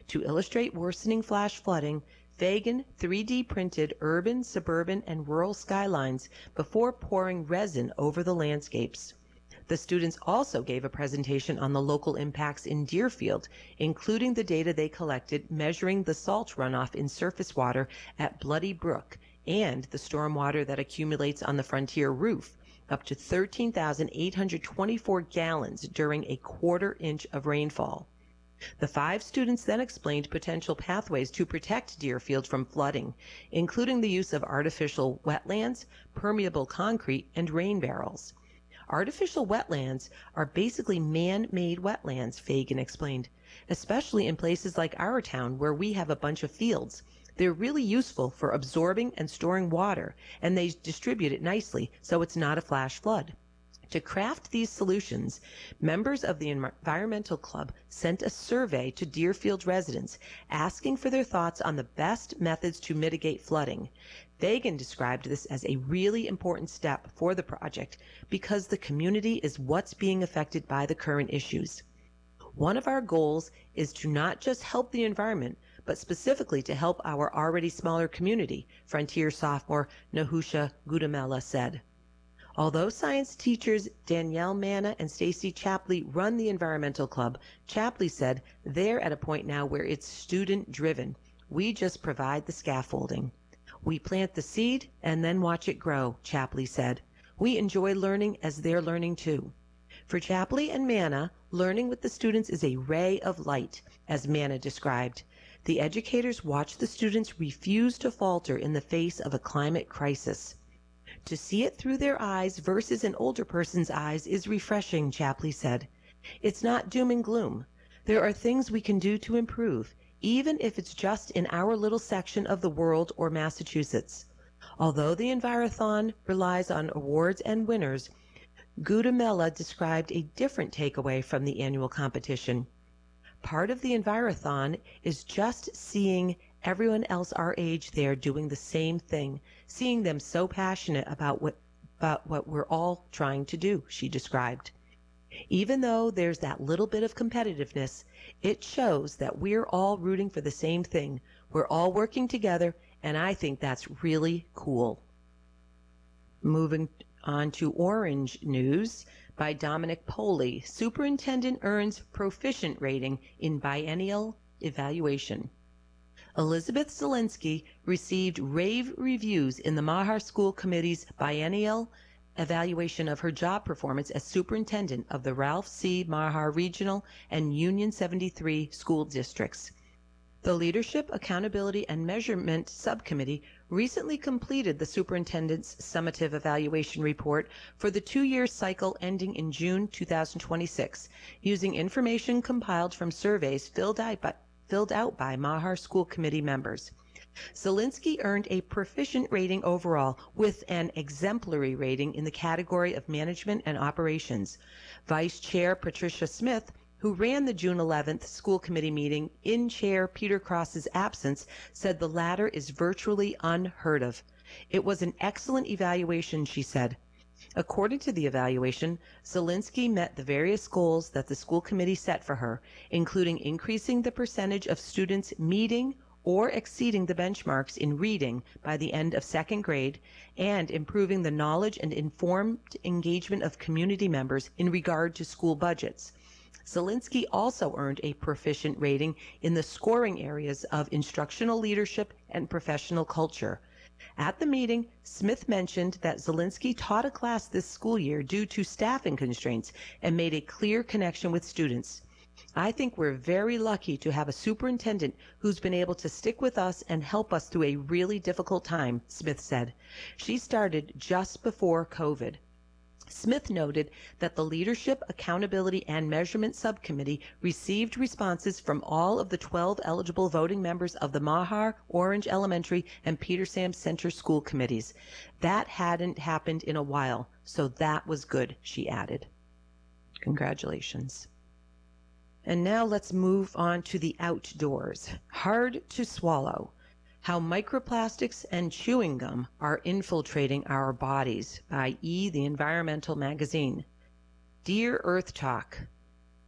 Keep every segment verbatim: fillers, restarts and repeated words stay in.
To illustrate worsening flash flooding, Fagan three D printed urban, suburban, and rural skylines before pouring resin over the landscapes. The students also gave a presentation on the local impacts in Deerfield, including the data they collected measuring the salt runoff in surface water at Bloody Brook and the stormwater that accumulates on the Frontier roof, up to thirteen thousand eight hundred twenty-four gallons during a quarter inch of rainfall. The five students then explained potential pathways to protect Deerfield from flooding, including the use of artificial wetlands, permeable concrete, and rain barrels. Artificial wetlands are basically man-made wetlands, Fagan explained, especially in places like our town where we have a bunch of fields. They're really useful for absorbing and storing water, and they distribute it nicely so it's not a flash flood. To craft these solutions, members of the Environmental Club sent a survey to Deerfield residents asking for their thoughts on the best methods to mitigate flooding. Fagan described this as a really important step for the project because the community is what's being affected by the current issues. One of our goals is to not just help the environment, but specifically to help our already smaller community, Frontier sophomore Nahusha Gudamela said. Although science teachers Danielle Manna and Stacy Chapley run the Environmental Club, Chapley said they're at a point now where it's student-driven. We just provide the scaffolding. We plant the seed and then watch it grow, Chapley said. We enjoy learning as they're learning too. For Chapley and Manna, learning with the students is a ray of light, as Manna described. The educators watch the students refuse to falter in the face of a climate crisis. To see it through their eyes versus an older person's eyes is refreshing, Chapley said. It's not doom and gloom. There are things we can do to improve, even if it's just in our little section of the world or Massachusetts. Although the Envirothon relies on awards and winners, Gudamela described a different takeaway from the annual competition. Part of the Envirothon is just seeing everyone else our age there doing the same thing, seeing them so passionate about what, about what we're all trying to do, she described. Even though there's that little bit of competitiveness, it shows that we're all rooting for the same thing. We're all working together, and I think that's really cool. Moving on to Orange News by Dominic Poley. Superintendent earns proficient rating in biennial evaluation. Elizabeth Zielinski received rave reviews in the Mahar School Committee's biennial evaluation of her job performance as superintendent of the Ralph C. Mahar Regional and Union seventy-three school districts. The Leadership, Accountability, and Measurement Subcommittee recently completed the superintendent's summative evaluation report for the two-year cycle ending in June two thousand twenty-six, using information compiled from surveys filled out by, filled out by Mahar School Committee members. Zielinski earned a proficient rating overall with an exemplary rating in the category of management and operations. Vice Chair Patricia Smith, who ran the June eleventh school committee meeting in Chair Peter Cross's absence, said the latter is virtually unheard of. It was an excellent evaluation, she said. According to the evaluation, Zielinski met the various goals that the school committee set for her, including increasing the percentage of students meeting or exceeding the benchmarks in reading by the end of second grade, and improving the knowledge and informed engagement of community members in regard to school budgets. Zielinski also earned a proficient rating in the scoring areas of instructional leadership and professional culture. At the meeting, Smith mentioned that Zielinski taught a class this school year due to staffing constraints and made a clear connection with students. I think we're very lucky to have a superintendent who's been able to stick with us and help us through a really difficult time, Smith said. She started just before COVID. Smith noted that the Leadership, Accountability, and Measurement Subcommittee received responses from all of the twelve eligible voting members of the Mahar, Orange Elementary, and Peter Sam Center school committees. That hadn't happened in a while, so that was good, she added. Congratulations. And now let's move on to the outdoors. Hard to swallow. How microplastics and chewing gum are infiltrating our bodies by E! The Environmental Magazine. Dear Earth Talk,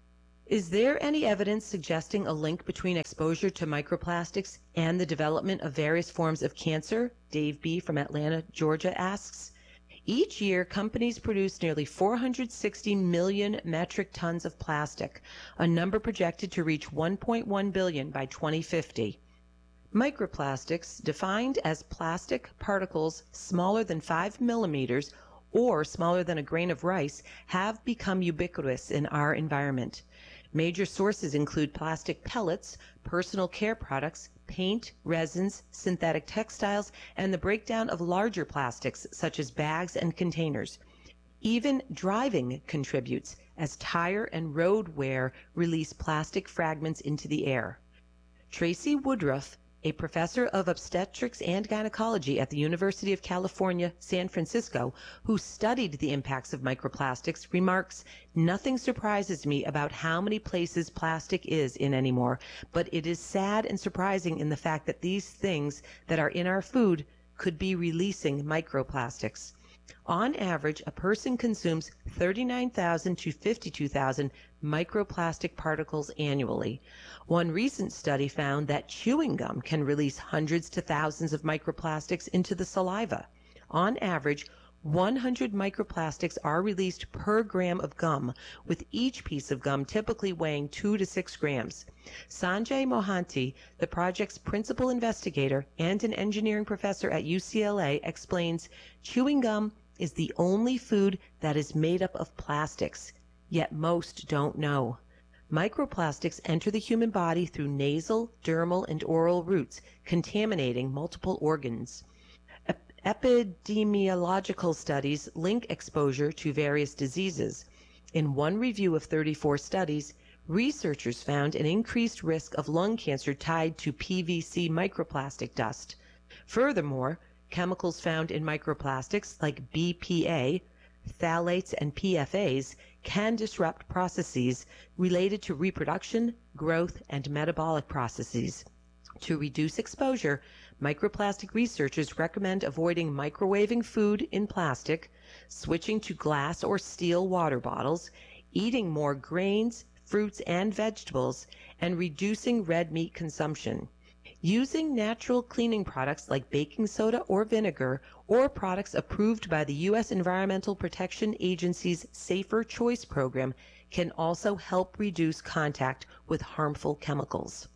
Is there any evidence suggesting a link between exposure to microplastics and the development of various forms of cancer? Dave B. from Atlanta, Georgia asks. Each year, companies produce nearly four hundred sixty million metric tons of plastic, a number projected to reach one point one billion by twenty fifty. Microplastics, defined as plastic particles smaller than five millimeters or smaller than a grain of rice, have become ubiquitous in our environment. Major sources include plastic pellets, personal care products, paint, resins, synthetic textiles, and the breakdown of larger plastics such as bags and containers. Even driving contributes, as tire and road wear release plastic fragments into the air. Tracy Woodruff, a professor of obstetrics and gynecology at the University of California, San Francisco, who studied the impacts of microplastics, remarks, "Nothing surprises me about how many places plastic is in anymore, but it is sad and surprising in the fact that these things that are in our food could be releasing microplastics." On average, a person consumes thirty-nine thousand to fifty-two thousand microplastic particles annually. One recent study found that chewing gum can release hundreds to thousands of microplastics into the saliva. On average, one hundred microplastics are released per gram of gum, with each piece of gum typically weighing two to six grams. Sanjay Mohanty, the project's principal investigator and an engineering professor at U C L A, explains, "Chewing gum is the only food that is made up of plastics, yet most don't know. Microplastics enter the human body through nasal, dermal, and oral routes, contaminating multiple organs. Ep- epidemiological studies link exposure to various diseases. In one review of thirty-four studies, researchers found an increased risk of lung cancer tied to P V C microplastic dust. Furthermore, chemicals found in microplastics like B P A, phthalates, and P F As can disrupt processes related to reproduction, growth, and metabolic processes. To reduce exposure, microplastic researchers recommend avoiding microwaving food in plastic, switching to glass or steel water bottles, eating more grains, fruits, and vegetables, and reducing red meat consumption. Using natural cleaning products like baking soda or vinegar, or products approved by the U S Environmental Protection Agency's Safer Choice program, can also help reduce contact with harmful chemicals.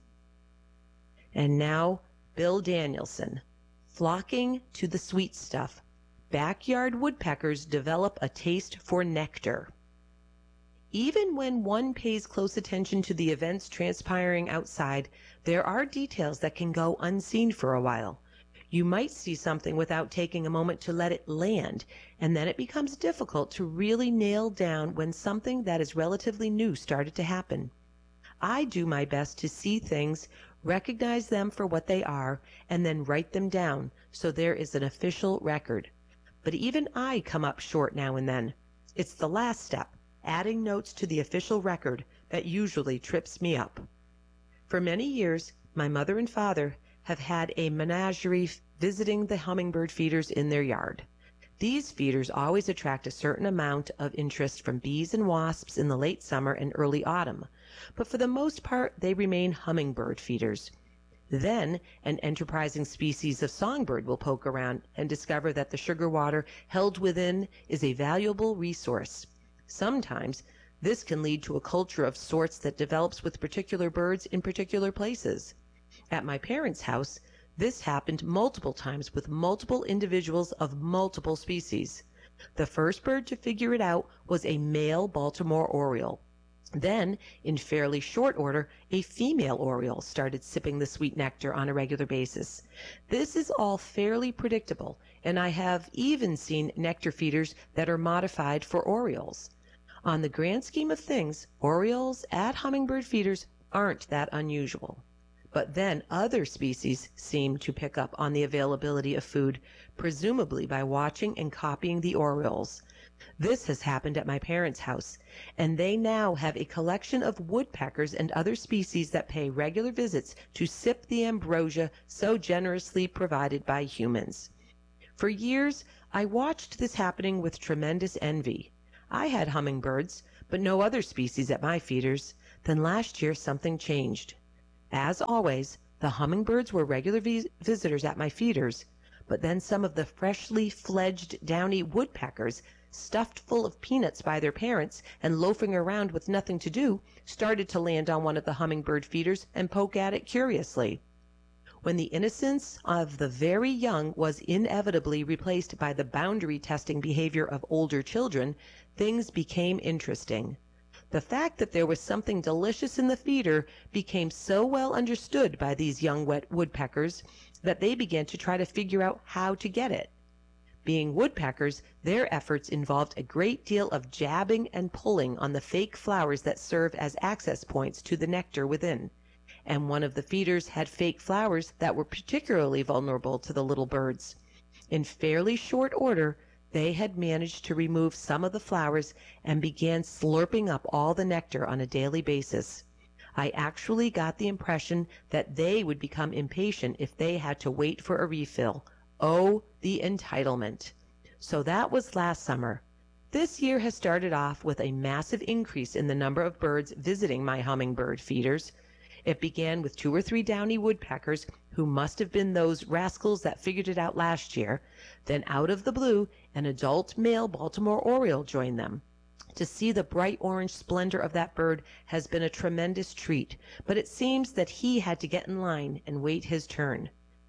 And now, Bill Danielson, flocking to the sweet stuff. Backyard woodpeckers develop a taste for nectar. Even when one pays close attention to the events transpiring outside, there are details that can go unseen for a while. You might see something without taking a moment to let it land, and then it becomes difficult to really nail down when something that is relatively new started to happen. I do my best to see things, recognize them for what they are, and then write them down so there is an official record. But even I come up short now and then. It's the last step, adding notes to the official record, that usually trips me up. For many years, my mother and father have had a menagerie visiting the hummingbird feeders in their yard. These feeders always attract a certain amount of interest from bees and wasps in the late summer and early autumn, but for the most part they remain hummingbird feeders. Then an enterprising species of songbird will poke around and discover that the sugar water held within is a valuable resource. Sometimes this can lead to a culture of sorts that develops with particular birds in particular places. At my parents' house, this happened multiple times with multiple individuals of multiple species. The first bird to figure it out was a male Baltimore oriole. Then, in fairly short order, a female oriole started sipping the sweet nectar on a regular basis. This is all fairly predictable, and I have even seen nectar feeders that are modified for orioles. On the grand scheme of things, orioles at hummingbird feeders aren't that unusual. But then other species seem to pick up on the availability of food, presumably by watching and copying the orioles. This has happened at my parents' house, and they now have a collection of woodpeckers and other species that pay regular visits to sip the ambrosia so generously provided by humans. For years, I watched this happening with tremendous envy. I had hummingbirds, but no other species at my feeders. Then last year something changed. As always, the hummingbirds were regular vis- visitors at my feeders, but then some of the freshly fledged downy woodpeckers, stuffed full of peanuts by their parents and loafing around with nothing to do, started to land on one of the hummingbird feeders and poke at it curiously. When the innocence of the very young was inevitably replaced by the boundary testing behavior of older children, things became interesting. The fact that there was something delicious in the feeder became so well understood by these young wet woodpeckers that they began to try to figure out how to get it. Being woodpeckers, their efforts involved a great deal of jabbing and pulling on the fake flowers that serve as access points to the nectar within. And one of the feeders had fake flowers that were particularly vulnerable to the little birds. In fairly short order, they had managed to remove some of the flowers and began slurping up all the nectar on a daily basis. I actually got the impression that they would become impatient if they had to wait for a refill. Oh, the entitlement. So that was last summer. This year has started off with a massive increase in the number of birds visiting my hummingbird feeders. It began with two or three downy woodpeckers, who must have been those rascals that figured it out last year. Then out of the blue, an adult male Baltimore Oriole joined them. To see the bright orange splendor of that bird has been a tremendous treat, but it seems that he had to get in line and wait his turn.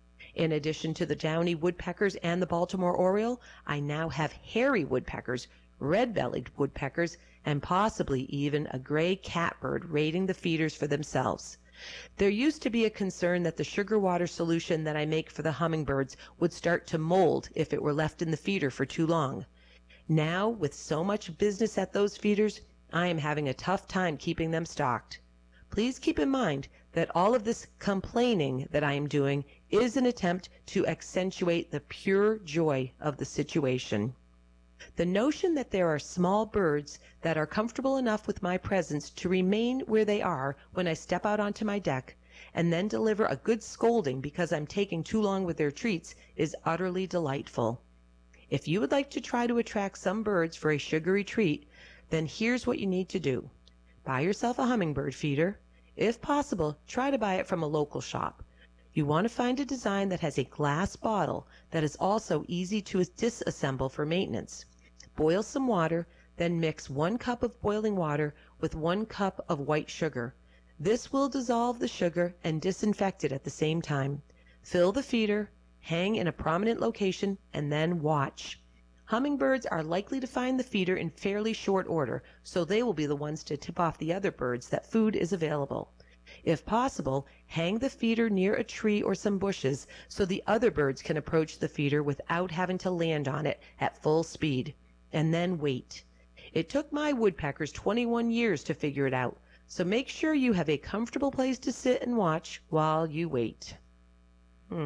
In addition to the downy woodpeckers and the Baltimore Oriole, I now have hairy woodpeckers, red-bellied woodpeckers, and possibly even a gray catbird raiding the feeders for themselves. There used to be a concern that the sugar water solution that I make for the hummingbirds would start to mold if it were left in the feeder for too long. Now, with so much business at those feeders, I am having a tough time keeping them stocked. Please keep in mind that all of this complaining that I am doing is an attempt to accentuate the pure joy of the situation. The notion that there are small birds that are comfortable enough with my presence to remain where they are when I step out onto my deck, and then deliver a good scolding because I'm taking too long with their treats, is utterly delightful. If you would like to try to attract some birds for a sugary treat, then here's what you need to do. Buy yourself a hummingbird feeder. If possible, try to buy it from a local shop. You want to find a design that has a glass bottle that is also easy to disassemble for maintenance. Boil some water, then mix one cup of boiling water with one cup of white sugar. This will dissolve the sugar and disinfect it at the same time. Fill the feeder, hang in a prominent location, and then watch. Hummingbirds are likely to find the feeder in fairly short order, so they will be the ones to tip off the other birds that food is available. If possible, hang the feeder near a tree or some bushes so the other birds can approach the feeder without having to land on it at full speed. And then wait. It took my woodpeckers twenty-one years to figure it out, so make sure you have a comfortable place to sit and watch while you wait. Hmm.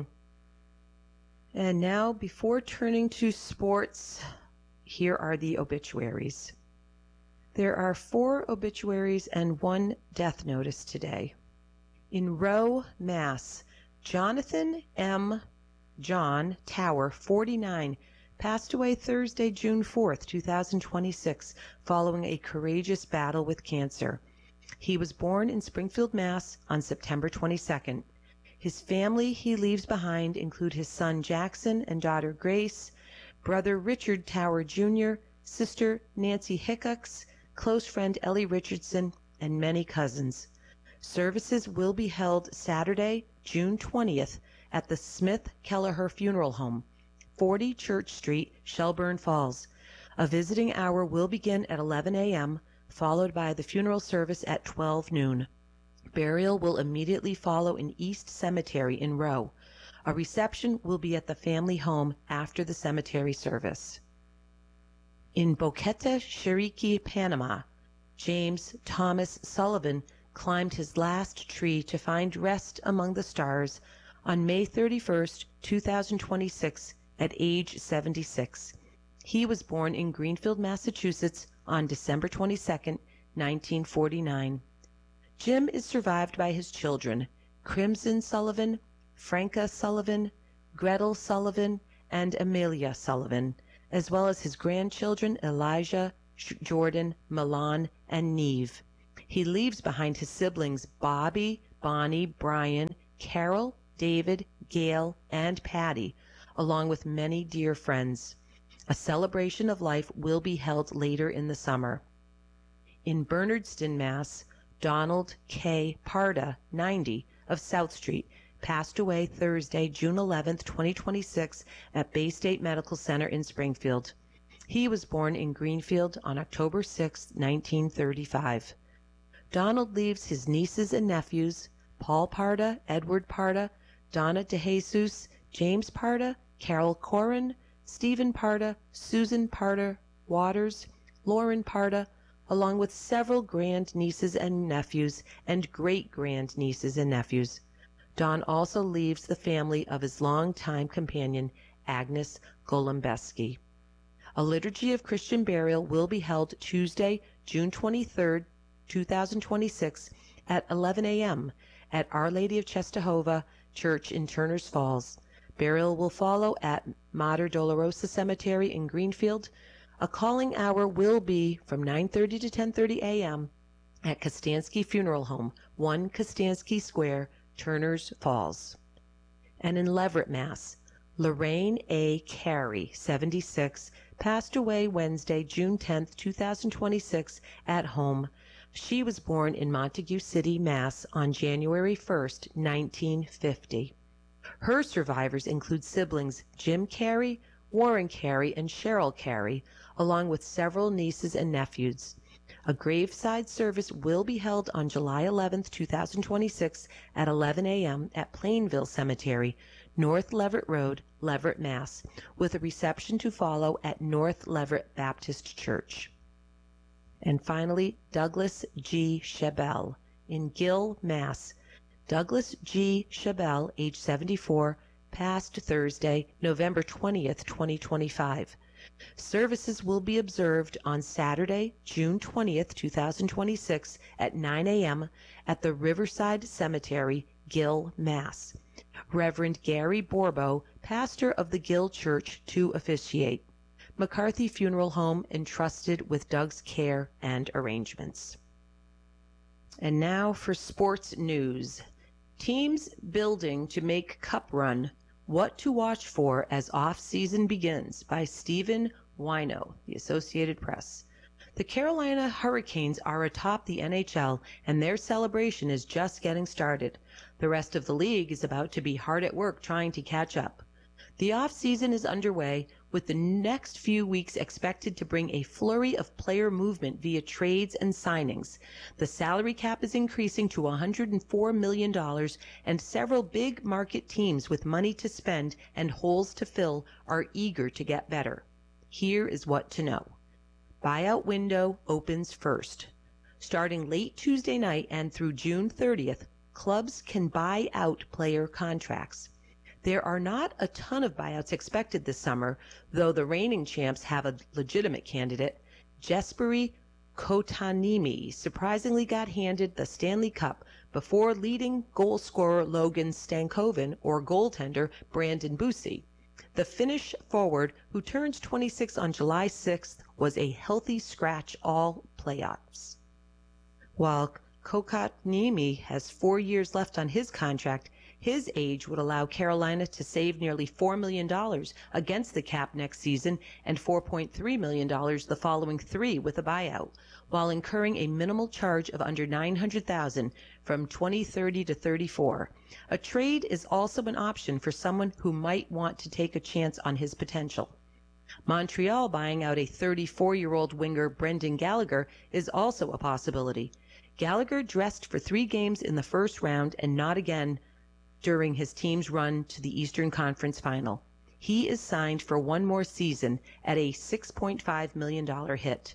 And now, before turning to sports, here are the obituaries. There are four obituaries and one death notice today. In Rowe, Mass., Jonathan M. John Tower, forty-nine, passed away Thursday, June fourth, two thousand twenty-six, following a courageous battle with cancer. He was born in Springfield, Mass. on September twenty-second. His family he leaves behind include his son Jackson and daughter Grace, brother Richard Tower Junior, sister Nancy Hickox, close friend Ellie Richardson, and many cousins. Services will be held Saturday, June twentieth, at the Smith Kelleher Funeral Home, forty Church Street, Shelburne Falls. A visiting hour will begin at eleven a m, followed by the funeral service at twelve noon. Burial will immediately follow in East Cemetery in Rowe. A reception will be at the family home after the cemetery service. In Boquete, Chiriqui, Panama, James Thomas Sullivan climbed his last tree to find rest among the stars on May thirty-first, two thousand twenty-six, at age seventy-six. He was born in Greenfield, Massachusetts on December twenty-second, nineteen forty-nine. Jim is survived by his children, Crimson Sullivan, Franca Sullivan, Gretel Sullivan, and Amelia Sullivan, as well as his grandchildren Elijah, Jordan, Milan, and Neve. He leaves behind his siblings Bobby, Bonnie, Brian, Carol, David, Gail, and Patty, along with many dear friends. A celebration of life will be held later in the summer. In Bernardston, Mass., Donald K. Parda, ninety, of South Street, passed away Thursday, June eleventh, twenty twenty-six, at Bay State Medical Center in Springfield. He was born in Greenfield on October sixth, nineteen thirty-five. Donald leaves his nieces and nephews, Paul Parda, Edward Parda, Donna DeJesus, James Parda, Carol Corin, Stephen Parda, Susan Parda Waters, Lauren Parda, along with several grand-nieces and nephews and great-grand-nieces and nephews. Don also leaves the family of his longtime companion, Agnes Golombeski. A liturgy of Christian burial will be held Tuesday, June twenty-third, two thousand twenty-six, at eleven a m at Our Lady of Czestochowa Church in Turners Falls. Burial will follow at Mater Dolorosa Cemetery in Greenfield. A calling hour will be from nine thirty to ten thirty a m at Kostansky Funeral Home, one Kostansky Square, Turners Falls. And in Leverett, Mass., Lorraine A. Carey, seventy-six, passed away Wednesday, June tenth, two thousand twenty-six, at home. She was born in Montague City, Mass. on January first, nineteen fifty. Her survivors include siblings Jim Carey, Warren Carey, and Cheryl Carey, along with several nieces and nephews. A graveside service will be held on July eleventh, two thousand twenty-six, at eleven a m at Plainville Cemetery, North Leverett Road, Leverett, Mass., with a reception to follow at North Leverett Baptist Church. And finally, Douglas G. Chabelle in Gill, Mass. Douglas G. Chabelle, age seventy-four, passed Thursday, November twentieth, twenty twenty-five. Services will be observed on Saturday, June twentieth, two thousand twenty-six, at nine a m at the Riverside Cemetery, Gill, Mass. Reverend Gary Borbo, pastor of the Gill Church, to officiate. McCarthy Funeral Home entrusted with Doug's care and arrangements. And now for sports news. Teams building to make Cup run. What to watch for as off-season begins, by Stephen Wino, The Associated Press. The Carolina Hurricanes are atop the N H L, and their celebration is just getting started. The rest of the league is about to be hard at work trying to catch up. The off-season is underway, with the next few weeks expected to bring a flurry of player movement via trades and signings. The salary cap is increasing to one hundred four million dollars, and several big market teams with money to spend and holes to fill are eager to get better. Here is what to know. Buyout window opens first. Starting late Tuesday night and through June thirtieth, clubs can buy out player contracts. There are not a ton of buyouts expected this summer, though the reigning champs have a legitimate candidate. Jesperi Kotkaniemi surprisingly got handed the Stanley Cup before leading goal scorer Logan Stankoven or goaltender Brandon Bussi. The Finnish forward, who turns twenty-six on July sixth, was a healthy scratch all playoffs. While Kotkaniemi has four years left on his contract, his age would allow Carolina to save nearly four million dollars against the cap next season and four point three million dollars the following three with a buyout, while incurring a minimal charge of under nine hundred thousand dollars from twenty thirty to thirty-four. A trade is also an option for someone who might want to take a chance on his potential. Montreal buying out a thirty-four-year-old winger Brendan Gallagher is also a possibility. Gallagher dressed for three games in the first round and not again during his team's run to the Eastern Conference Final. He is signed for one more season at a six point five million dollars hit.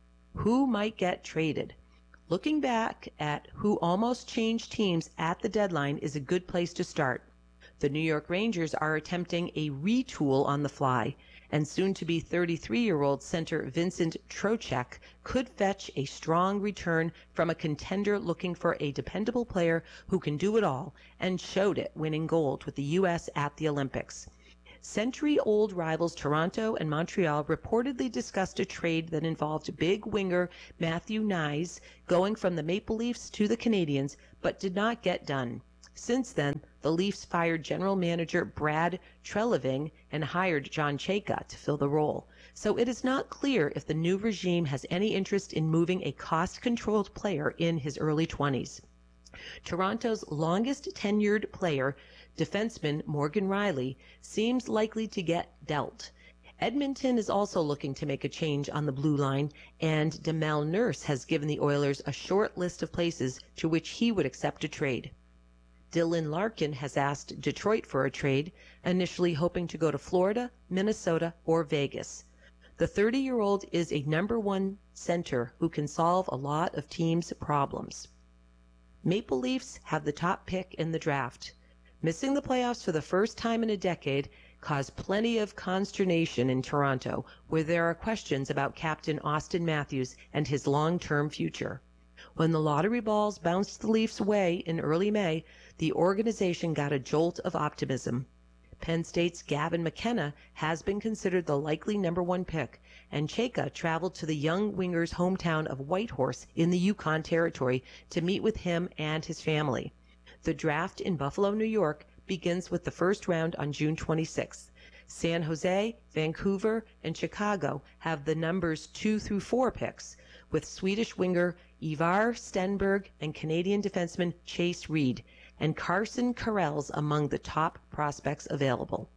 Who might get traded? Looking back at who almost changed teams at the deadline is a good place to start. The New York Rangers are attempting a retool on the fly, and soon-to-be thirty-three-year-old center Vincent Trocheck could fetch a strong return from a contender looking for a dependable player who can do it all, and showed it winning gold with the U S at the Olympics. Century-old rivals Toronto and Montreal reportedly discussed a trade that involved big winger Matthew Knies going from the Maple Leafs to the Canadiens, but did not get done. Since then, the Leafs fired general manager Brad Treliving and hired John Chayka to fill the role. So it is not clear if the new regime has any interest in moving a cost-controlled player in his early twenties. Toronto's longest tenured player, defenseman Morgan Rielly, seems likely to get dealt. Edmonton is also looking to make a change on the blue line, and Demel Nurse has given the Oilers a short list of places to which he would accept a trade. Dylan Larkin has asked Detroit for a trade, initially hoping to go to Florida, Minnesota, or Vegas. The thirty-year-old is a number one center who can solve a lot of teams' problems. Maple Leafs have the top pick in the draft. Missing the playoffs for the first time in a decade caused plenty of consternation in Toronto, where there are questions about captain Austin Matthews and his long-term future. When the lottery balls bounced the Leafs' way in early May, the organization got a jolt of optimism. Penn State's Gavin McKenna has been considered the likely number one pick, and Chayka traveled to the young winger's hometown of Whitehorse in the Yukon Territory to meet with him and his family. The draft in Buffalo, New York begins with the first round on June twenty-sixth. San Jose, Vancouver, and Chicago have the numbers two through four picks, with Swedish winger Ivar Stenberg and Canadian defenseman Chase Reed, and Carson Karels among the top prospects available.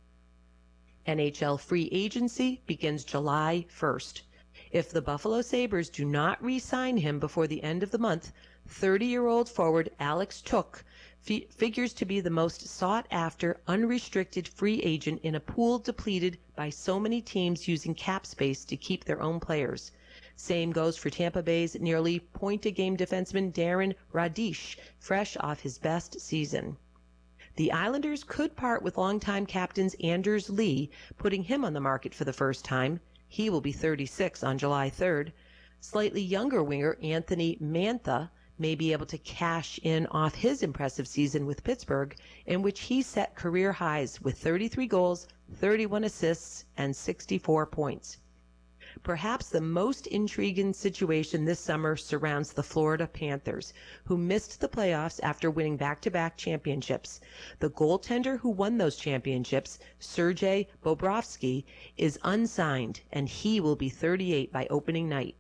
N H L free agency begins July first. If the Buffalo Sabres do not re-sign him before the end of the month, thirty-year-old forward Alex Tuch fi- figures to be the most sought-after, unrestricted free agent in a pool depleted by so many teams using cap space to keep their own players. Same goes for Tampa Bay's nearly point-a-game defenseman Darren Radish, fresh off his best season. The Islanders could part with longtime captains Anders Lee, putting him on the market for the first time. He will be thirty-six on July third. Slightly younger winger Anthony Mantha may be able to cash in off his impressive season with Pittsburgh, in which he set career highs with thirty-three goals, thirty-one assists, and sixty-four points. Perhaps the most intriguing situation this summer surrounds the Florida Panthers, who missed the playoffs after winning back-to-back championships. The goaltender who won those championships, Sergei Bobrovsky, is unsigned, and he will be thirty-eight by opening night.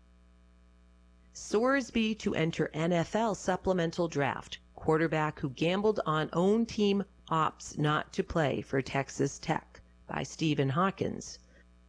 Sorsby to enter N F L supplemental draft. Quarterback who gambled on own team opts not to play for Texas Tech, by Stephen Hawkins.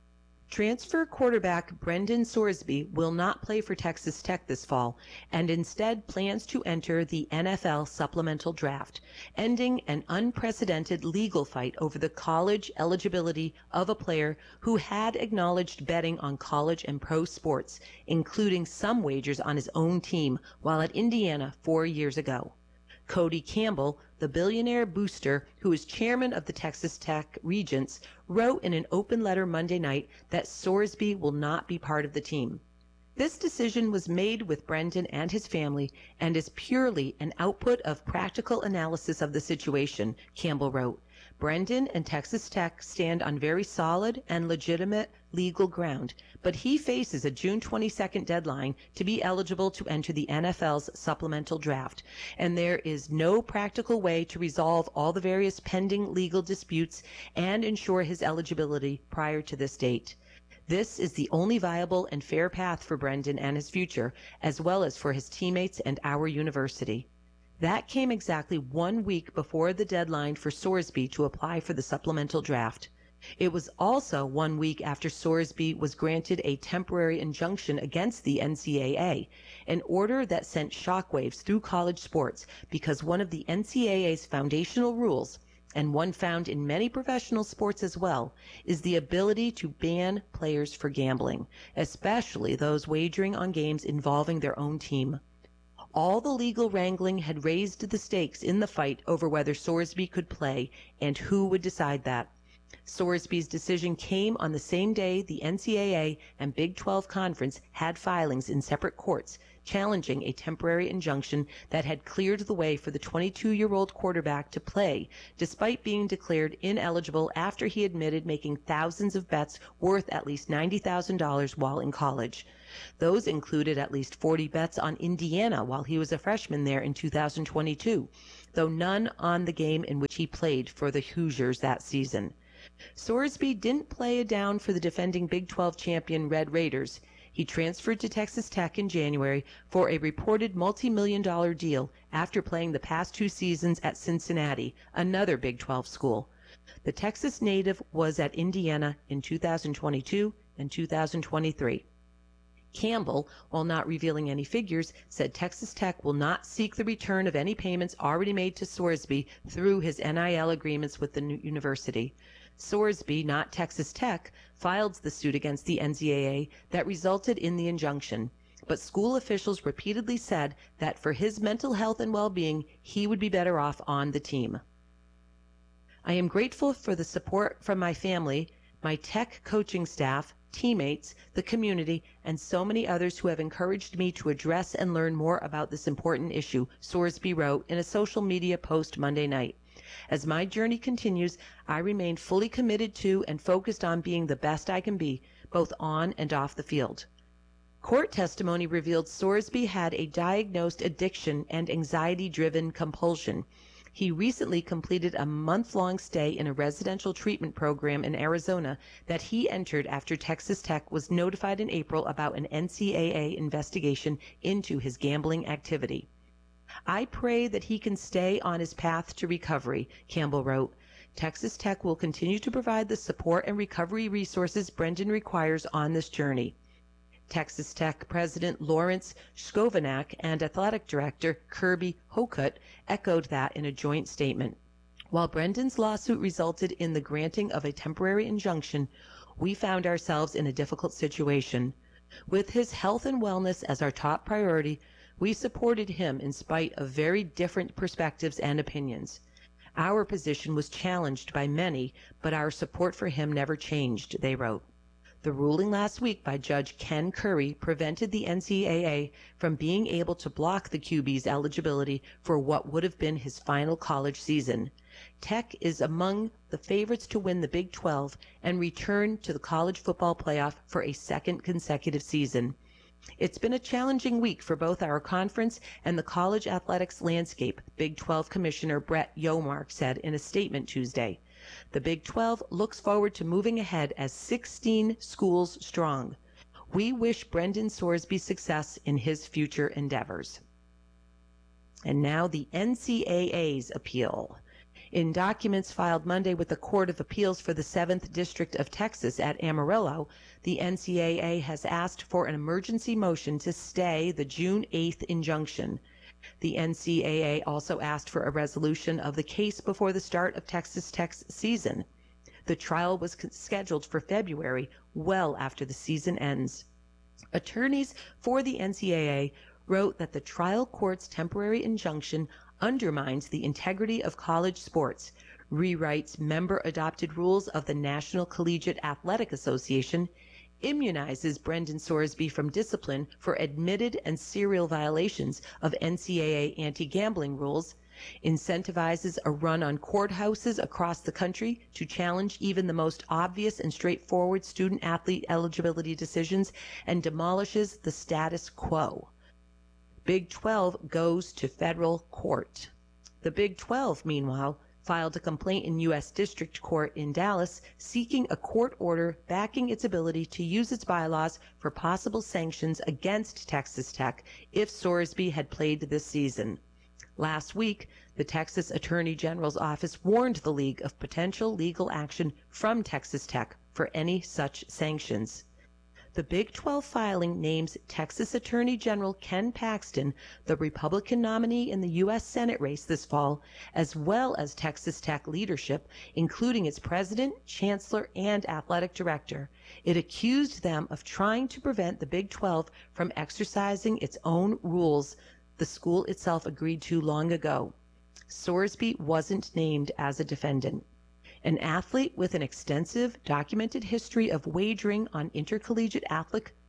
Transfer quarterback Brendan Sorsby will not play for Texas Tech this fall, and instead plans to enter the N F L supplemental draft, ending an unprecedented legal fight over the college eligibility of a player who had acknowledged betting on college and pro sports, including some wagers on his own team while at Indiana four years ago. Cody Campbell, the billionaire booster who is chairman of the Texas Tech Regents, wrote in an open letter Monday night that Sorsby will not be part of the team. This decision was made with Brendan and his family and is purely an output of practical analysis of the situation, Campbell wrote. Brendan and Texas Tech stand on very solid and legitimate legal ground, but he faces a June twenty-second deadline to be eligible to enter the N F L's supplemental draft, and there is no practical way to resolve all the various pending legal disputes and ensure his eligibility prior to this date. This is the only viable and fair path for Brendan and his future, as well as for his teammates and our university. That came exactly one week before the deadline for Sorsby to apply for the supplemental draft. It was also one week after Sorsby was granted a temporary injunction against the N C double A, an order that sent shockwaves through college sports because one of the N C double A's foundational rules, and one found in many professional sports as well, is the ability to ban players for gambling, especially those wagering on games involving their own team. All the legal wrangling had raised the stakes in the fight over whether Sorsby could play and who would decide that. Sorsby's decision came on the same day the N C double A and Big twelve Conference had filings in separate courts challenging a temporary injunction that had cleared the way for the twenty-two-year-old quarterback to play, despite being declared ineligible after he admitted making thousands of bets worth at least ninety thousand dollars while in college. Those included at least forty bets on Indiana while he was a freshman there in two thousand twenty-two, though none on the game in which he played for the Hoosiers that season. Sorsby didn't play a down for the defending Big twelve champion Red Raiders. He transferred to Texas Tech in January for a reported multi-million dollar deal after playing the past two seasons at Cincinnati, another Big twelve school. The Texas native was at Indiana in two thousand twenty-two and two thousand twenty-three. Campbell, while not revealing any figures, said Texas Tech will not seek the return of any payments already made to Sorsby through his N I L agreements with the university. Sorsby, not Texas Tech, filed the suit against the N C double A that resulted in the injunction, but school officials repeatedly said that for his mental health and well-being, he would be better off on the team. I am grateful for the support from my family, my Tech coaching staff, teammates, the community, and so many others who have encouraged me to address and learn more about this important issue, Sorsby wrote in a social media post Monday night. As my journey continues, I remain fully committed to and focused on being the best I can be, both on and off the field. Court testimony revealed Sorsby had a diagnosed addiction and anxiety-driven compulsion. He recently completed a month-long stay in a residential treatment program in Arizona that he entered after Texas Tech was notified in April about an N C double A investigation into his gambling activity. I pray that he can stay on his path to recovery, Campbell wrote. Texas Tech will continue to provide the support and recovery resources Brendan requires on this journey. Texas Tech President Lawrence Schovanec and Athletic Director Kirby Hocutt echoed that in a joint statement. While Brendan's lawsuit resulted in the granting of a temporary injunction, we found ourselves in a difficult situation. With his health and wellness as our top priority, we supported him in spite of very different perspectives and opinions. Our position was challenged by many, but our support for him never changed, they wrote. The ruling last week by Judge Ken Curry prevented the N C double A from being able to block the Q B's eligibility for what would have been his final college season. Tech is among the favorites to win the Big twelve and return to the college football playoff for a second consecutive season. It's been a challenging week for both our conference and the college athletics landscape, Big twelve Commissioner Brett Yomark said in a statement Tuesday. The Big twelve looks forward to moving ahead as sixteen schools strong. We wish Brendan Sorsby success in his future endeavors. And now the N C double A's appeal. In documents filed Monday with the Court of Appeals for the seventh District of Texas at Amarillo, the N C double A has asked for an emergency motion to stay the June eighth injunction. The N C double A also asked for a resolution of the case before the start of Texas Tech's season. The trial was scheduled for February, well after the season ends. Attorneys for the N C double A wrote that the trial court's temporary injunction undermines the integrity of college sports, rewrites member-adopted rules of the National Collegiate Athletic Association, immunizes Brendan Sorsby from discipline for admitted and serial violations of N C double A anti-gambling rules, incentivizes a run on courthouses across the country to challenge even the most obvious and straightforward student-athlete eligibility decisions, and demolishes the status quo. Big twelve goes to federal court. The Big twelve, meanwhile, filed a complaint in U S District Court in Dallas seeking a court order backing its ability to use its bylaws for possible sanctions against Texas Tech if Sorsby had played this season. Last week, the Texas Attorney General's office warned the league of potential legal action from Texas Tech for any such sanctions. The Big twelve filing names Texas Attorney General Ken Paxton, the Republican nominee in the U S Senate race this fall, as well as Texas Tech leadership, including its president, chancellor, and athletic director. It accused them of trying to prevent the Big twelve from exercising its own rules the school itself agreed to long ago. Sorsby wasn't named as a defendant. An athlete with an extensive documented history of wagering on intercollegiate athletic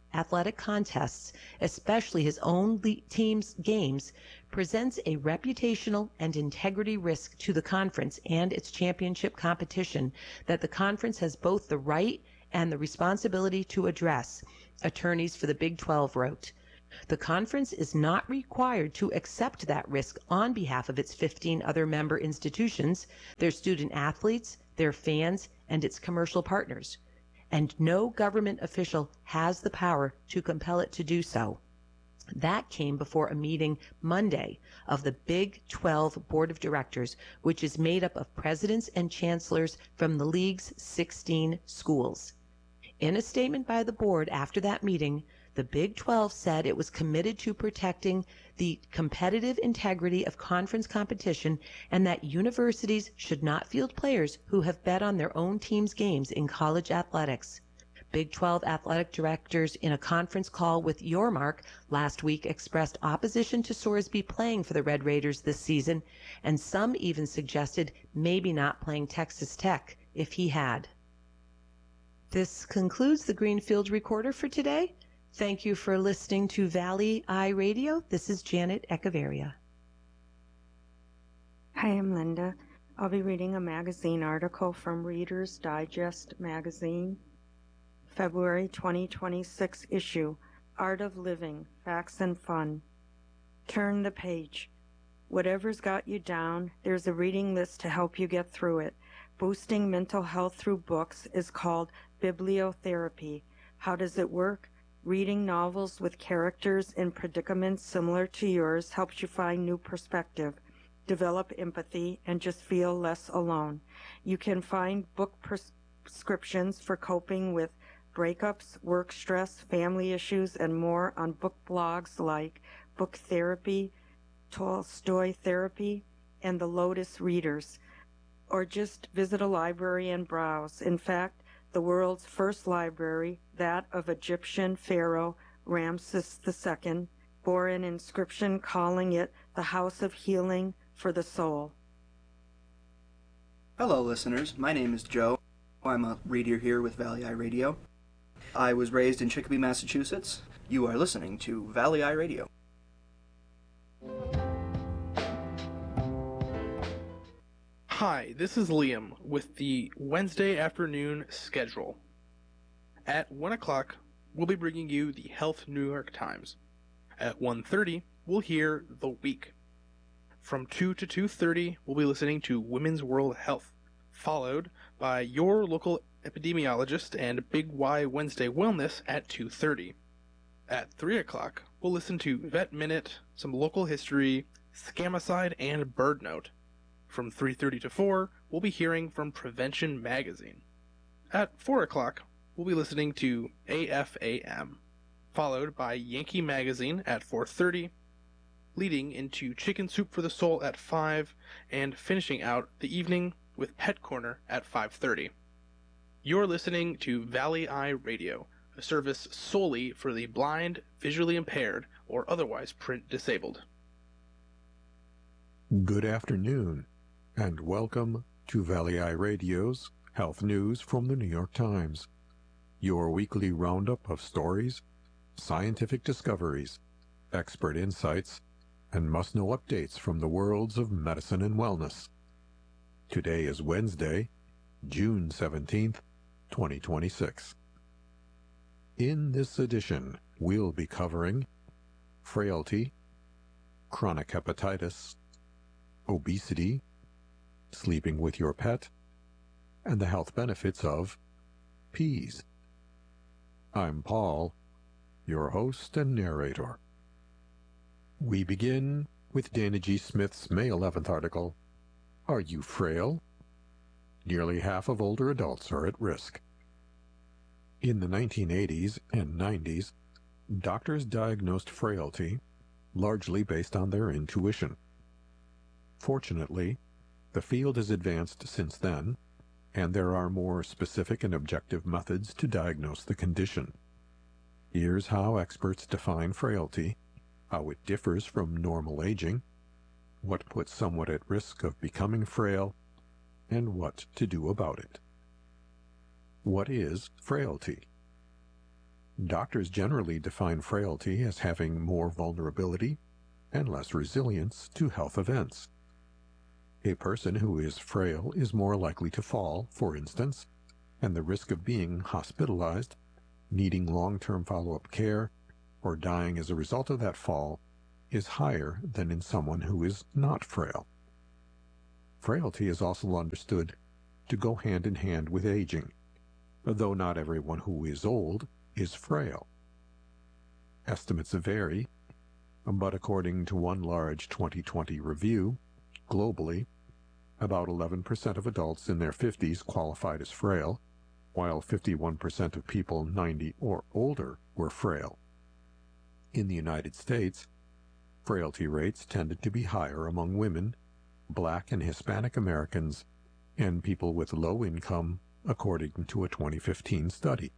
athletic contests, especially his own le- team's games, presents a reputational and integrity risk to the conference and its championship competition that the conference has both the right and the responsibility to address, attorneys for the Big twelve wrote. The conference is not required to accept that risk on behalf of its fifteen other member institutions, their student athletes, their fans, and its commercial partners. And no government official has the power to compel it to do so. That came before a meeting Monday of the Big twelve Board of Directors, which is made up of presidents and chancellors from the league's sixteen schools. In a statement by the board after that meeting, the Big twelve said it was committed to protecting the competitive integrity of conference competition and that universities should not field players who have bet on their own team's games in college athletics. Big twelve athletic directors in a conference call with Yormark last week expressed opposition to Sorsby playing for the Red Raiders this season, and some even suggested maybe not playing Texas Tech if he had. This concludes the Greenfield Recorder for today. Thank you for listening to Valley Eye Radio. This is Janet Echeverria. Hi, I'm Linda. I'll be reading a magazine article from Reader's Digest magazine, February twenty twenty-six issue, Art of Living, Facts and Fun. Turn the page. Whatever's got you down, there's a reading list to help you get through it. Boosting mental health through books is called bibliotherapy. How does it work? Reading novels with characters in predicaments similar to yours helps you find new perspective, develop empathy, and just feel less alone. You can find book prescriptions for coping with breakups, work stress, family issues, and more on book blogs like Book Therapy, Tolstoy Therapy, and the Lotus Readers. Or just visit a library and browse. In fact, the world's first library, that of Egyptian pharaoh Ramses the Second, bore an inscription calling it the House of Healing for the Soul. Hello listeners, my name is Joe. I'm a reader here with Valley Eye Radio. I was raised in Chicopee, Massachusetts. You are listening to Valley Eye Radio. Hi, this is Liam with the Wednesday afternoon schedule. At one o'clock, we'll be bringing you the Health New York Times. At one thirty, we'll hear The Week. From two to two thirty, we'll be listening to Women's World Health, followed by your local epidemiologist and Big Y Wednesday Wellness at two thirty. At three o'clock, we'll listen to Vet Minute, some local history, Scamicide, and Bird Note. From three thirty to four, we'll be hearing from Prevention Magazine. At four o'clock, we'll be listening to A F A M, followed by Yankee Magazine at four thirty, leading into Chicken Soup for the Soul at five, and finishing out the evening with Pet Corner at five thirty. You're listening to Valley Eye Radio, a service solely for the blind, visually impaired, or otherwise print disabled. Good afternoon, and welcome to Valley Eye Radio's Health News from the New York Times, your weekly roundup of stories, scientific discoveries, expert insights, and must-know updates from the worlds of medicine and wellness. Today is Wednesday, June seventeenth, twenty twenty-six. In this edition, we'll be covering frailty, chronic hepatitis, obesity, sleeping with your pet, and the health benefits of peas. I'm Paul, your host and narrator. We begin with Dana G. Smith's May eleventh article, Are You Frail? Nearly half of older adults are at risk. In the nineteen eighties and nineties, doctors diagnosed frailty largely based on their intuition. Fortunately, the field has advanced since then, and there are more specific and objective methods to diagnose the condition. Here's how experts define frailty, how it differs from normal aging, what puts someone at risk of becoming frail, and what to do about it. What is frailty? Doctors generally define frailty as having more vulnerability and less resilience to health events. A person who is frail is more likely to fall, for instance, and the risk of being hospitalized, needing long-term follow-up care, or dying as a result of that fall is higher than in someone who is not frail. Frailty is also understood to go hand in hand with aging, though not everyone who is old is frail. Estimates vary, but according to one large twenty twenty review, globally, about eleven percent of adults in their fifties qualified as frail, while fifty-one percent of people ninety or older were frail. In the United States, frailty rates tended to be higher among women, Black and Hispanic Americans, and people with low income, according to a twenty fifteen study.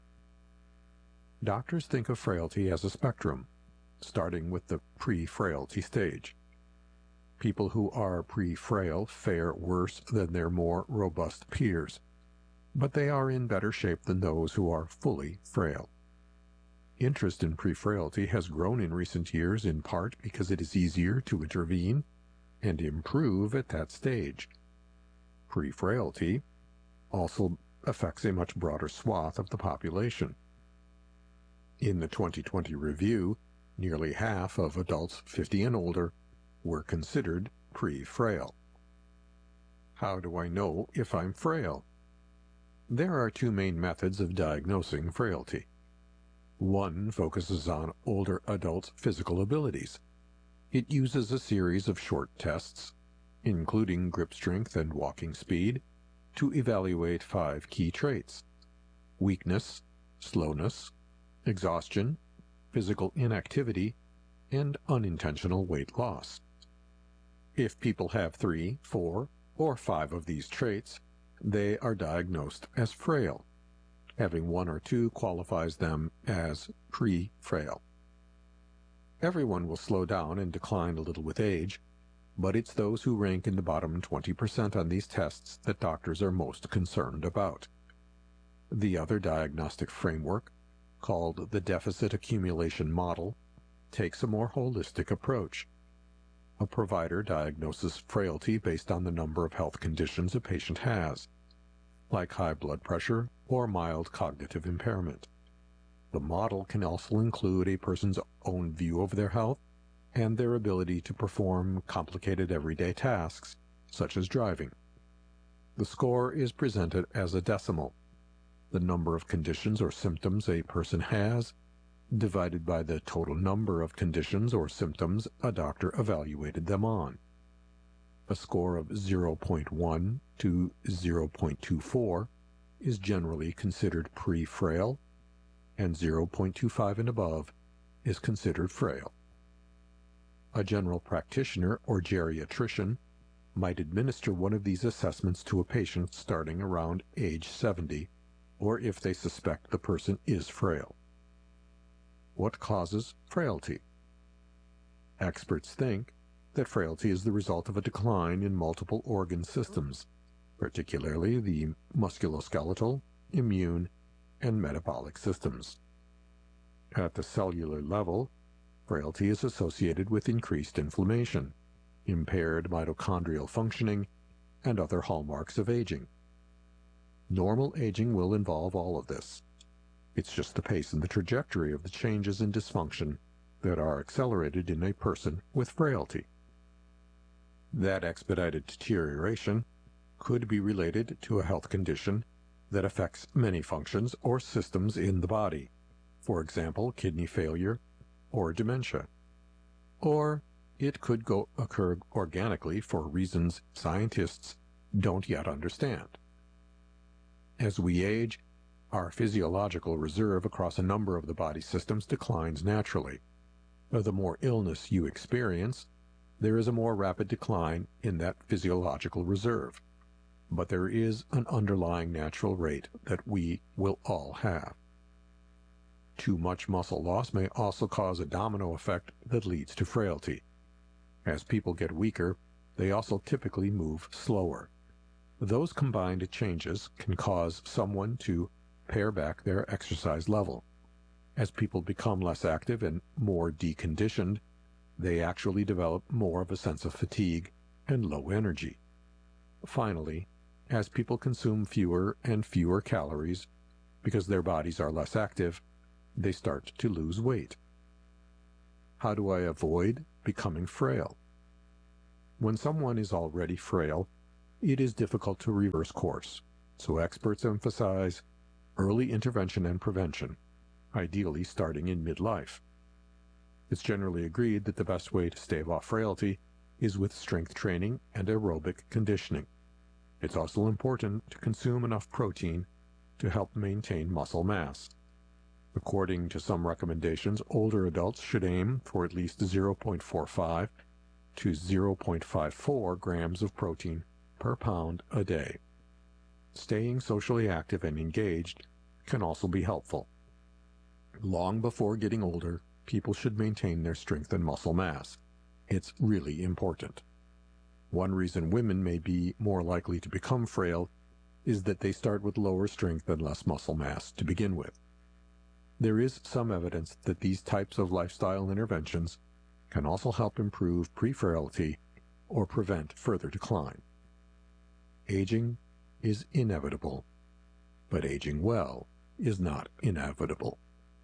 Doctors think of frailty as a spectrum, starting with the pre-frailty stage. People who are pre-frail fare worse than their more robust peers, but they are in better shape than those who are fully frail. Interest in pre-frailty has grown in recent years in part because it is easier to intervene and improve at that stage. Pre-frailty also affects a much broader swath of the population. In the twenty twenty review, nearly half of adults fifty and older were considered pre-frail. How do I know if I'm frail? There are two main methods of diagnosing frailty. One focuses on older adults' physical abilities. It uses a series of short tests, including grip strength and walking speed, to evaluate five key traits: weakness, slowness, exhaustion, physical inactivity, and unintentional weight loss. If people have three, four, or five of these traits, they are diagnosed as frail. Having one or two qualifies them as pre-frail. Everyone will slow down and decline a little with age, but it's those who rank in the bottom twenty percent on these tests that doctors are most concerned about. The other diagnostic framework, called the Deficit Accumulation Model, takes a more holistic approach. A provider diagnoses frailty based on the number of health conditions a patient has, like high blood pressure or mild cognitive impairment. The model can also include a person's own view of their health and their ability to perform complicated everyday tasks, such as driving. The score is presented as a decimal, the number of conditions or symptoms a person has, divided by the total number of conditions or symptoms a doctor evaluated them on. A score of zero point one to zero point two four is generally considered pre-frail, and zero point two five and above is considered frail. A general practitioner or geriatrician might administer one of these assessments to a patient starting around age seventy, or if they suspect the person is frail. What causes frailty? Experts think that frailty is the result of a decline in multiple organ systems, particularly the musculoskeletal, immune, and metabolic systems. At the cellular level, frailty is associated with increased inflammation, impaired mitochondrial functioning, and other hallmarks of aging. Normal aging will involve all of this. It's just the pace and the trajectory of the changes in dysfunction that are accelerated in a person with frailty. That expedited deterioration could be related to a health condition that affects many functions or systems in the body, for example, kidney failure or dementia. Or it could go occur organically for reasons scientists don't yet understand. As we age, our physiological reserve across a number of the body systems declines naturally. The more illness you experience, there is a more rapid decline in that physiological reserve. But there is an underlying natural rate that we will all have. Too much muscle loss may also cause a domino effect that leads to frailty. As people get weaker, they also typically move slower. Those combined changes can cause someone to pare back their exercise level. As people become less active and more deconditioned, they actually develop more of a sense of fatigue and low energy. Finally, as people consume fewer and fewer calories because their bodies are less active, they start to lose weight. How do I avoid becoming frail? When someone is already frail, it is difficult to reverse course, so experts emphasize early intervention and prevention, ideally starting in midlife. It's generally agreed that the best way to stave off frailty is with strength training and aerobic conditioning. It's also important to consume enough protein to help maintain muscle mass. According to some recommendations, older adults should aim for at least zero point four five to zero point five four grams of protein per pound a day. Staying socially active and engaged can also be helpful. Long before getting older, people should maintain their strength and muscle mass. It's really important. One reason women may be more likely to become frail is that they start with lower strength and less muscle mass to begin with. There is some evidence that these types of lifestyle interventions can also help improve pre-frailty or prevent further decline. Aging is inevitable, but aging well is not inevitable.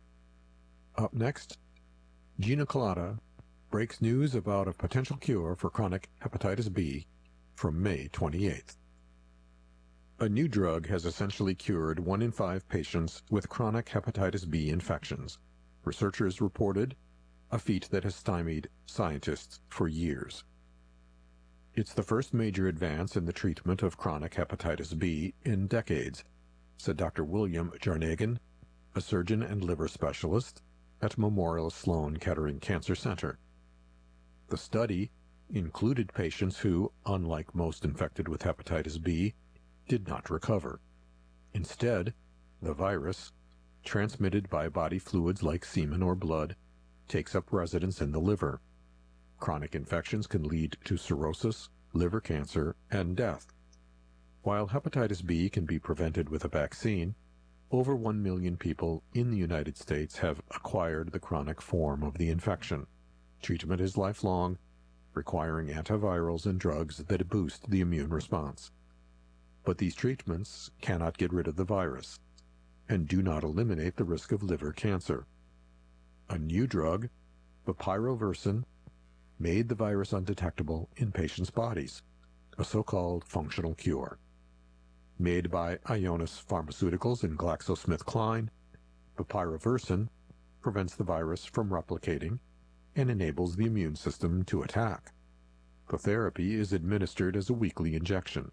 Up next, Gina Kolata breaks news about a potential cure for chronic hepatitis B from May twenty-eighth. A new drug has essentially cured one in five patients with chronic hepatitis B infections. Researchers reported a feat that has stymied scientists for years. It's the first major advance in the treatment of chronic hepatitis B in decades, said Doctor William Jarnagan, a surgeon and liver specialist at Memorial Sloan Kettering Cancer Center. The study included patients who, unlike most infected with hepatitis B, did not recover. Instead, the virus, transmitted by body fluids like semen or blood, takes up residence in the liver. Chronic infections can lead to cirrhosis, liver cancer, and death. While hepatitis B can be prevented with a vaccine, over one million people in the United States have acquired the chronic form of the infection. Treatment is lifelong, requiring antivirals and drugs that boost the immune response. But these treatments cannot get rid of the virus and do not eliminate the risk of liver cancer. A new drug, bepirovirsen, made the virus undetectable in patients' bodies, a so-called functional cure. Made by Ionis Pharmaceuticals and GlaxoSmithKline, bepirovirsen prevents the virus from replicating and enables the immune system to attack. The therapy is administered as a weekly injection.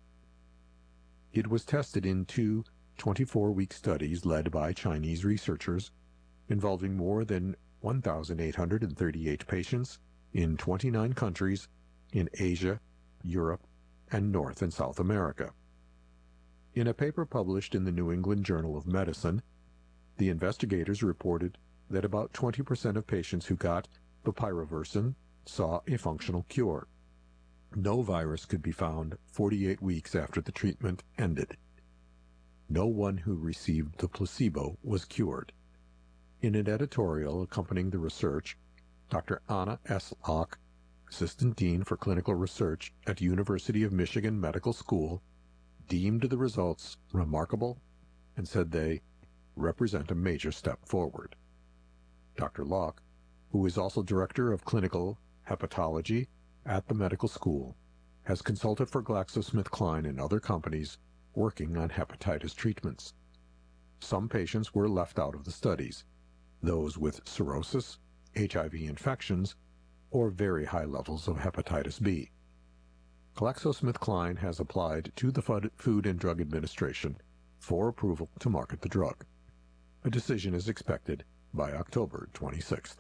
It was tested in two twenty-four-week studies led by Chinese researchers involving more than one thousand eight hundred thirty-eight patients in twenty-nine countries in Asia, Europe, and North and South America. In a paper published in the New England Journal of Medicine, the investigators reported that about twenty percent of patients who got bepirovirsen saw a functional cure. No virus could be found forty-eight weeks after the treatment ended. No one who received the placebo was cured. In an editorial accompanying the research, Doctor Anna S. Locke, Assistant Dean for Clinical Research at University of Michigan Medical School, deemed the results remarkable and said they represent a major step forward. Doctor Locke, who is also Director of Clinical Hepatology at the medical school, has consulted for GlaxoSmithKline and other companies working on hepatitis treatments. Some patients were left out of the studies, those with cirrhosis, H I V infections, or very high levels of hepatitis B. GlaxoSmithKline has applied to the Food and Drug Administration for approval to market the drug. A decision is expected by October twenty-sixth.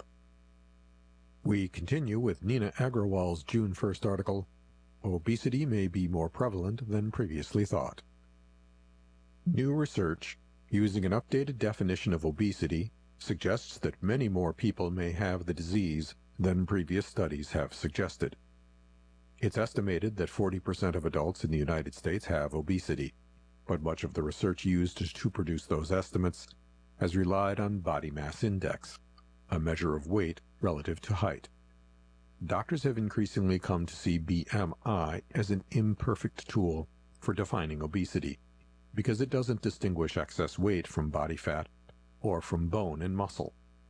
We continue with Nina Agrawal's June first article, Obesity May Be More Prevalent Than Previously Thought. New research, using an updated definition of obesity, suggests that many more people may have the disease than previous studies have suggested. It's estimated that forty percent of adults in the United States have obesity, but much of the research used to produce those estimates has relied on body mass index, a measure of weight relative to height. Doctors have increasingly come to see B M I as an imperfect tool for defining obesity, because it doesn't distinguish excess weight from body fat or from bone and muscle.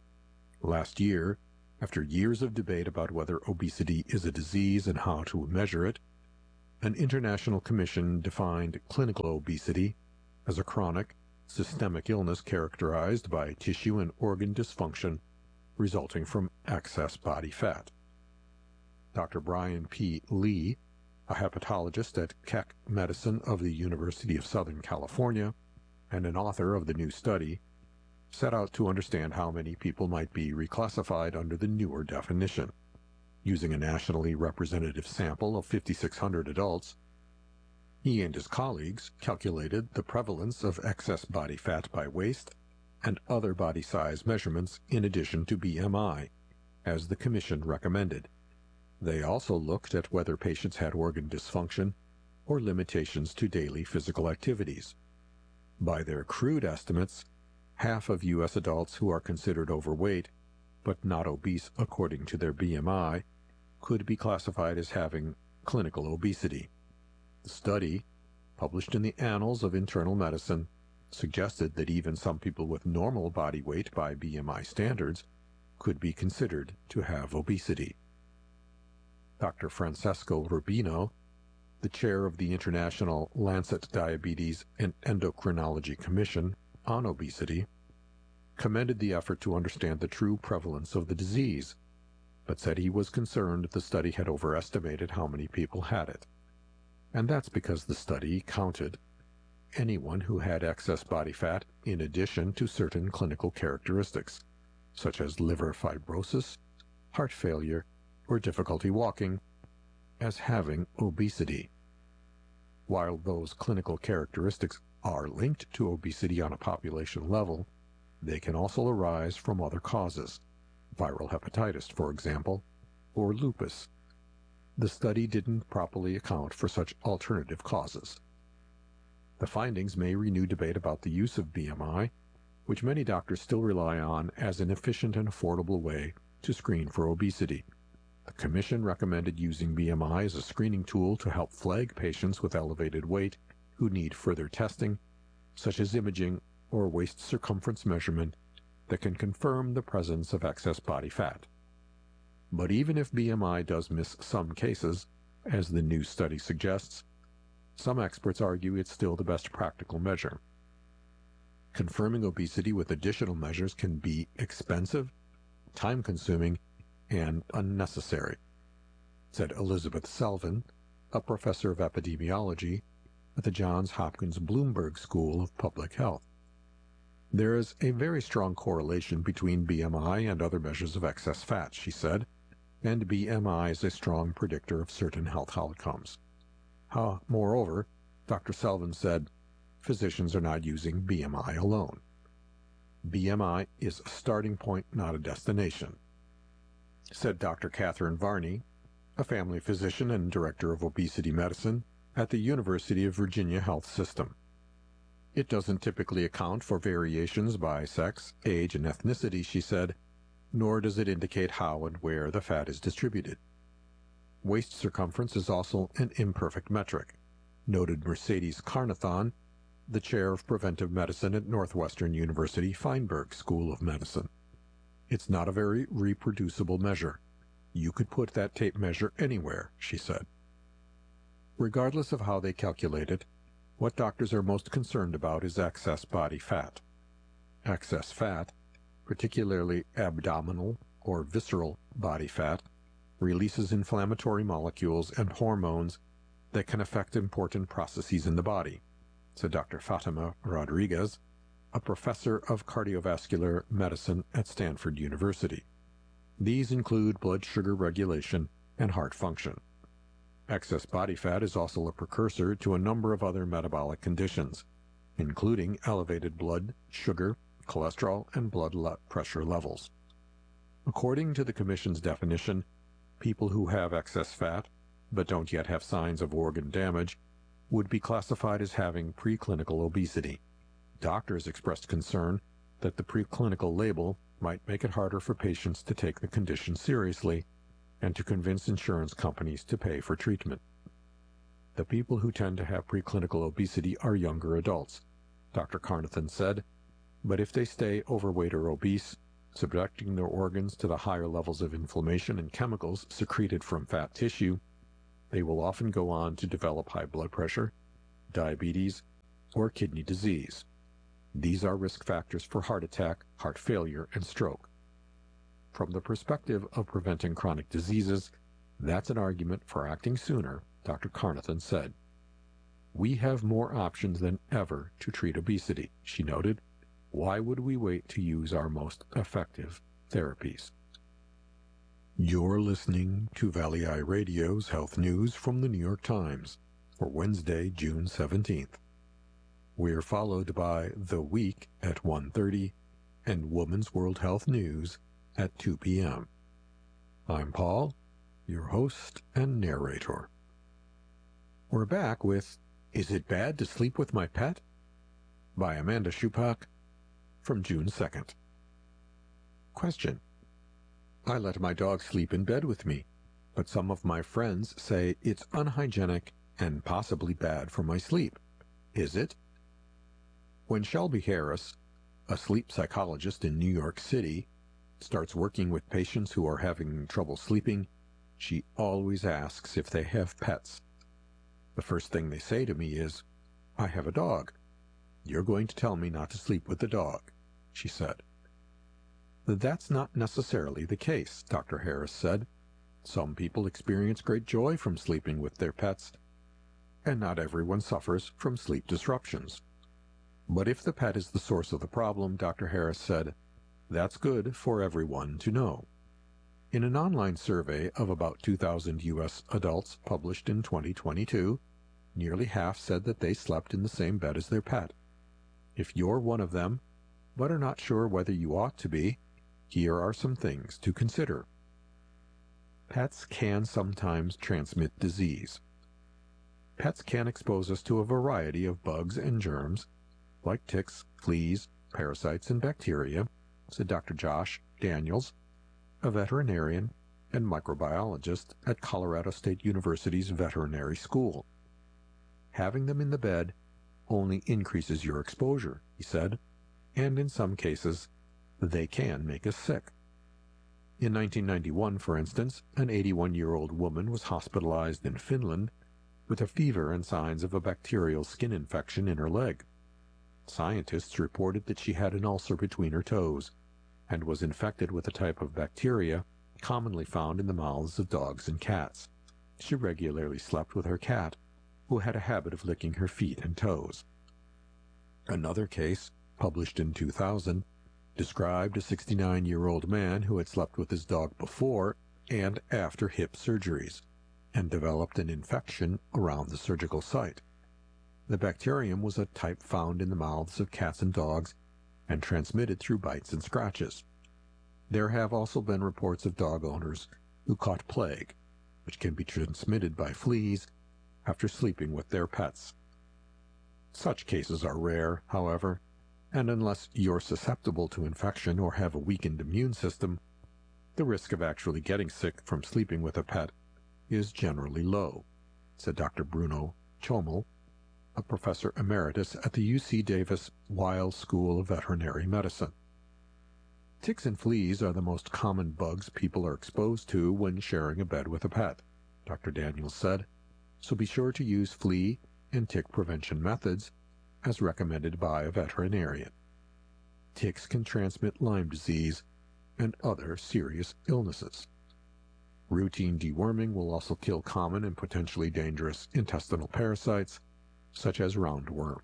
Last year, after years of debate about whether obesity is a disease and how to measure it, an international commission defined clinical obesity as a chronic, systemic illness characterized by tissue and organ dysfunction resulting from excess body fat. Doctor Brian P. Lee, a hepatologist at Keck Medicine of the University of Southern California and an author of the new study, set out to understand how many people might be reclassified under the newer definition. Using a nationally representative sample of fifty-six hundred adults, he and his colleagues calculated the prevalence of excess body fat by waist and other body size measurements in addition to B M I, as the Commission recommended. They also looked at whether patients had organ dysfunction or limitations to daily physical activities. By their crude estimates, half of U S adults who are considered overweight, but not obese according to their B M I, could be classified as having clinical obesity. The study, published in the Annals of Internal Medicine, suggested that even some people with normal body weight by B M I standards could be considered to have obesity. Doctor Francesco Rubino, the chair of the International Lancet Diabetes and Endocrinology Commission on obesity, commended the effort to understand the true prevalence of the disease, but said he was concerned the study had overestimated how many people had it. And that's because the study counted anyone who had excess body fat in addition to certain clinical characteristics, such as liver fibrosis, heart failure, or difficulty walking, as having obesity. While those clinical characteristics are linked to obesity on a population level, they can also arise from other causes, viral hepatitis, for example, or lupus. The study didn't properly account for such alternative causes. The findings may renew debate about the use of B M I, which many doctors still rely on as an efficient and affordable way to screen for obesity. The Commission recommended using B M I as a screening tool to help flag patients with elevated weight who need further testing, such as imaging or waist circumference measurement, that can confirm the presence of excess body fat. But even if B M I does miss some cases, as the new study suggests, some experts argue it's still the best practical measure. Confirming obesity with additional measures can be expensive, time-consuming, and unnecessary, said Elizabeth Selvin, a professor of epidemiology at the Johns Hopkins Bloomberg School of Public Health. There is a very strong correlation between B M I and other measures of excess fat, she said, and B M I is a strong predictor of certain health outcomes. Uh, moreover, Doctor Selvin said, physicians are not using B M I alone. B M I is a starting point, not a destination, said Doctor Catherine Varney, a family physician and director of obesity medicine at the University of Virginia Health System. It doesn't typically account for variations by sex, age, and ethnicity, she said, nor does it indicate how and where the fat is distributed. Waist circumference is also an imperfect metric, noted Mercedes Carnathon, the chair of preventive medicine at Northwestern University Feinberg School of Medicine. It's not a very reproducible measure. You could put that tape measure anywhere, she said. Regardless of how they calculate it, what doctors are most concerned about is excess body fat. Excess fat, particularly abdominal or visceral body fat, releases inflammatory molecules and hormones that can affect important processes in the body, said Doctor Fatima Rodriguez, a professor of cardiovascular medicine at Stanford University. These include blood sugar regulation and heart function. Excess body fat is also a precursor to a number of other metabolic conditions, including elevated blood sugar, cholesterol, and blood le- pressure levels. According to the Commission's definition, people who have excess fat, but don't yet have signs of organ damage, would be classified as having preclinical obesity. Doctors expressed concern that the preclinical label might make it harder for patients to take the condition seriously and to convince insurance companies to pay for treatment. The people who tend to have preclinical obesity are younger adults, Doctor Carnathan said, but if they stay overweight or obese, subjecting their organs to the higher levels of inflammation and chemicals secreted from fat tissue, they will often go on to develop high blood pressure, diabetes, or kidney disease. These are risk factors for heart attack, heart failure, and stroke. From the perspective of preventing chronic diseases, that's an argument for acting sooner, Doctor Carnathan said. We have more options than ever to treat obesity, she noted. Why would we wait to use our most effective therapies? You're listening to Valley Eye Radio's Health News from the New York Times for Wednesday, June seventeenth. We're followed by The Week at one thirty and Women's World Health News at two p m I'm Paul, your host and narrator. We're back with Is It Bad to Sleep with My Pet? By Amanda Schupak from June second. Question. I let my dog sleep in bed with me, but some of my friends say it's unhygienic and possibly bad for my sleep. Is it? When Shelby Harris, a sleep psychologist in New York City, starts working with patients who are having trouble sleeping, she always asks if they have pets. The first thing they say to me is, I have a dog. You're going to tell me not to sleep with the dog, she said. That's not necessarily the case, Doctor Harris said. Some people experience great joy from sleeping with their pets, and not everyone suffers from sleep disruptions. But if the pet is the source of the problem, Doctor Harris said, that's good for everyone to know. In an online survey of about two thousand U S adults published in twenty twenty-two, nearly half said that they slept in the same bed as their pet. If you're one of them, but are not sure whether you ought to be, here are some things to consider. Pets can sometimes transmit disease. Pets can expose us to a variety of bugs and germs, like ticks, fleas, parasites, and bacteria, said Doctor Josh Daniels, a veterinarian and microbiologist at Colorado State University's veterinary school. Having them in the bed only increases your exposure, he said, and in some cases, they can make us sick. In nineteen ninety-one, for instance, an eighty-one-year-old woman was hospitalized in Finland with a fever and signs of a bacterial skin infection in her leg. Scientists reported that she had an ulcer between her toes and was infected with a type of bacteria commonly found in the mouths of dogs and cats. She regularly slept with her cat, who had a habit of licking her feet and toes. Another case, published in two thousand, described a sixty-nine-year-old man who had slept with his dog before and after hip surgeries and developed an infection around the surgical site. The bacterium was a type found in the mouths of cats and dogs and transmitted through bites and scratches. There have also been reports of dog owners who caught plague, which can be transmitted by fleas after sleeping with their pets. Such cases are rare, however, and unless you're susceptible to infection or have a weakened immune system, the risk of actually getting sick from sleeping with a pet is generally low, said Doctor Bruno Chomel, a professor emeritus at the U C Davis Weill School of Veterinary Medicine. Ticks and fleas are the most common bugs people are exposed to when sharing a bed with a pet, Doctor Daniels said, so be sure to use flea and tick prevention methods as recommended by a veterinarian. Ticks can transmit Lyme disease and other serious illnesses. Routine deworming will also kill common and potentially dangerous intestinal parasites, such as roundworm.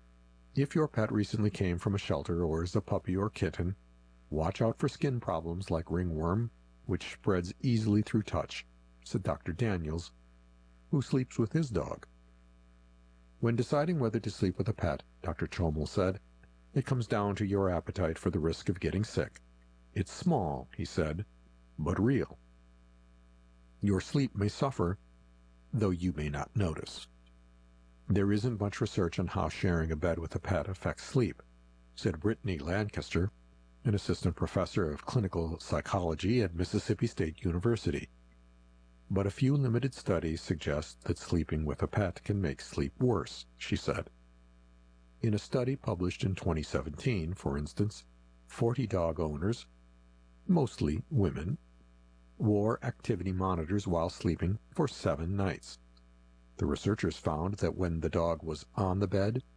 If your pet recently came from a shelter or is a puppy or kitten, watch out for skin problems like ringworm, which spreads easily through touch, said Doctor Daniels, who sleeps with his dog. When deciding whether to sleep with a pet, Doctor Chomel said, it comes down to your appetite for the risk of getting sick. It's small, he said, but real. Your sleep may suffer, though you may not notice. There isn't much research on how sharing a bed with a pet affects sleep, said Brittany Lancaster, an assistant professor of clinical psychology at Mississippi State University. But a few limited studies suggest that sleeping with a pet can make sleep worse, she said. In a study published in twenty seventeen, for instance, forty dog owners, mostly women, wore activity monitors while sleeping for seven nights. The researchers found that when the dog was on the bed,